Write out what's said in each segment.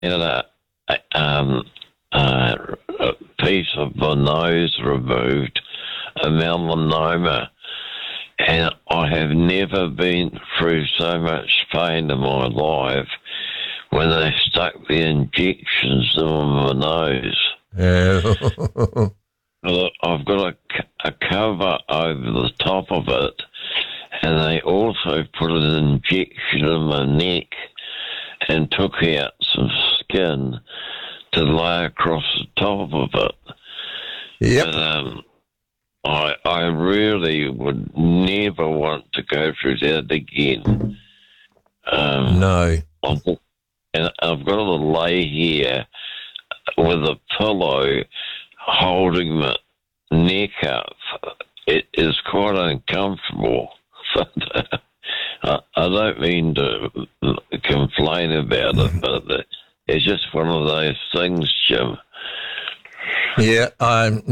had a piece of my nose removed, a melanoma, and I have never been through so much pain in my life when they stuck the injections in my nose. Yeah. I've got a cover over the top of it, and they also put an injection in my neck and took out some skin to lay across the top of it. Yep. But, I really would never want to go through that again. No. And I've got to lay here with a pillow holding my neck up. It is quite uncomfortable. I don't mean to complain about it, but it's just one of those things, Jim. Yeah, I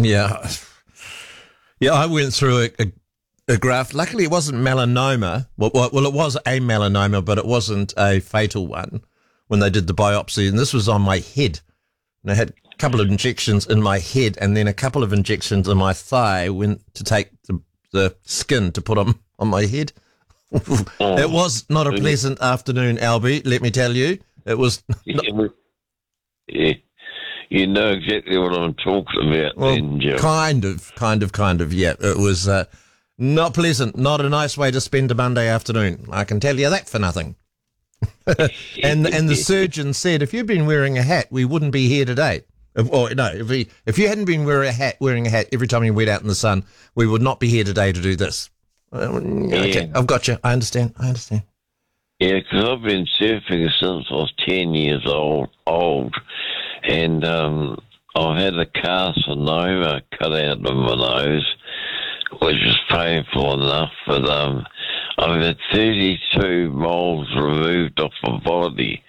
went through a graft. Luckily, it wasn't melanoma. Well, it was a melanoma, but it wasn't a fatal one when they did the biopsy. And this was on my head. And I had a couple of injections in my head and then a couple of injections in my thigh to take the skin to put on my head. It was not a pleasant afternoon, Albie, let me tell you. It was... Yeah. You know exactly what I'm talking about, Well, then, Jim. kind of, yeah. It was not pleasant, not a nice way to spend a Monday afternoon. I can tell you that for nothing. and the surgeon said, if you'd been wearing a hat, we wouldn't be here today. If you hadn't been wearing a hat every time you went out in the sun, we would not be here today to do this. Okay, I've got you. I understand. Yeah, because I've been surfing since I was 10 years old, and I've had a carcinoma cut out of my nose, which is painful enough, but I've had 32 moles removed off my body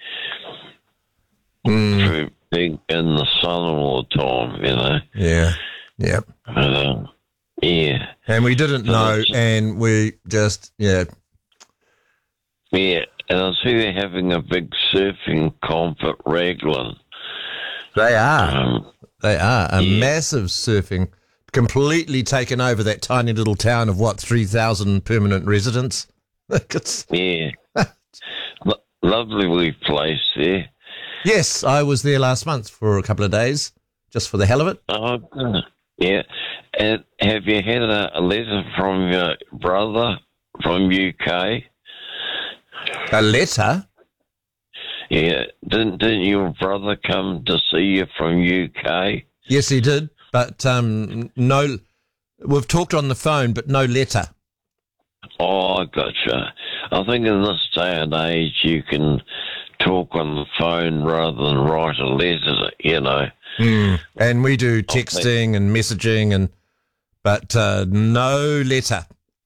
through being in the sun all the time, you know. Yeah, yeah. But, yeah. And we didn't know, and we just, yeah. Yeah, and I see they're having a big surfing comp at Raglan. They are. Massive surfing, completely taken over that tiny little town of, 3,000 permanent residents? Yeah. Lovely wee place there. Yes, I was there last month for a couple of days, just for the hell of it. Oh, good. Yeah. And have you had a letter from your brother from UK? A letter? Yeah. Didn't your brother come to see you from UK? Yes, he did, but no. We've talked on the phone, but no letter. Oh, I gotcha. I think in this day and age you can talk on the phone rather than write a letter, you know. And we do texting and messaging, but no letter.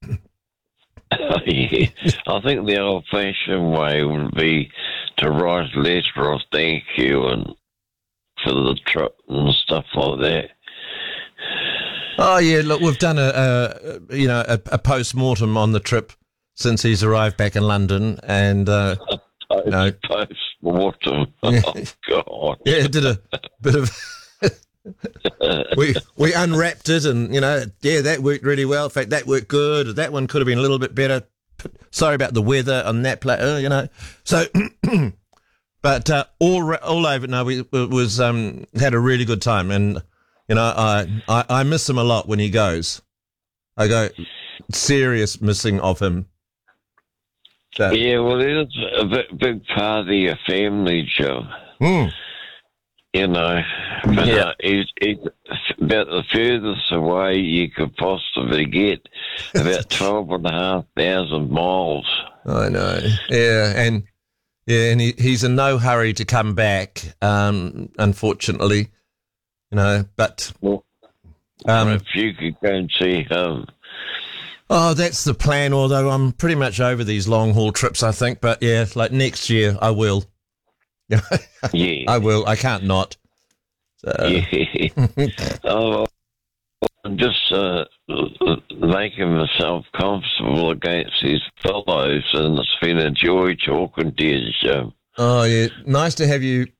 Yeah. I think the old-fashioned way would be to write a letter of thank you and for the trip and stuff like that. Oh yeah, look, we've done a post-mortem on the trip since he's arrived back in London, and post-mortem. Yeah. Oh God! Yeah, did a bit of. we unwrapped it, and that worked really well. In fact, that worked good. That one could have been a little bit better. Sorry about the weather on that place, So, but all over. No, we was had a really good time, and I miss him a lot when he goes. I go serious missing of him. So. Yeah, well, it's a big part of your family, Joe. But he's about the furthest away you could possibly get, about 12,500 miles. I know. Yeah, and he's in no hurry to come back, unfortunately, but... if you could go and see him. Oh, that's the plan, although I'm pretty much over these long-haul trips, I think, but yeah, like next year I will. Yeah. I will. I can't not. So. Yeah. I'm just making myself comfortable against these fellows, and it's been a joy talking to you, Jim. Oh, yeah. Nice to have you